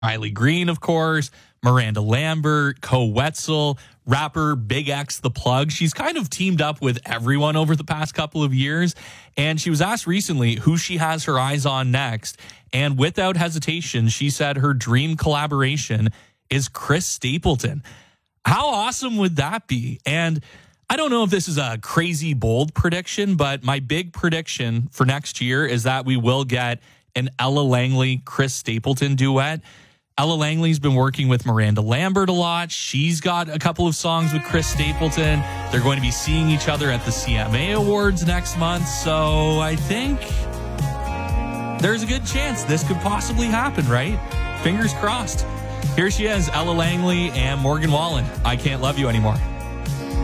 Riley Green, of course, Miranda Lambert, Co Wetzel, rapper Big X The Plug. She's kind of teamed up with everyone over the past couple of years. And she was asked recently who she has her eyes on next. And without hesitation, she said her dream collaboration is Chris Stapleton. How awesome would that be? And I don't know if this is a crazy bold prediction, but my big prediction for next year is that we will get an Ella Langley, Chris Stapleton duet. Ella Langley's been working with Miranda Lambert a lot. She's got a couple of songs with Chris Stapleton. They're going to be seeing each other at the CMA Awards next month. So I think there's a good chance this could possibly happen, right? Fingers crossed. Here she is, Ella Langley and Morgan Wallen. I Can't Love You Anymore.